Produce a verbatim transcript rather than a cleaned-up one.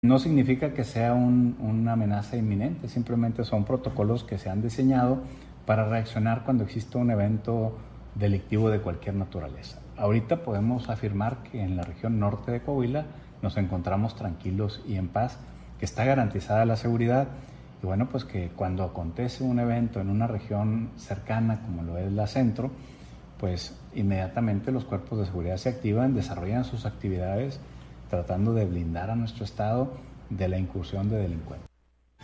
No significa que sea un, una amenaza inminente, simplemente son protocolos que se han diseñado para reaccionar cuando existe un evento delictivo de cualquier naturaleza. Ahorita podemos afirmar que en la región norte de Coahuila nos encontramos tranquilos y en paz, que está garantizada la seguridad y bueno, pues que cuando acontece un evento en una región cercana como lo es la centro, pues inmediatamente los cuerpos de seguridad se activan, desarrollan sus actividades tratando de blindar a nuestro estado de la incursión de delincuentes.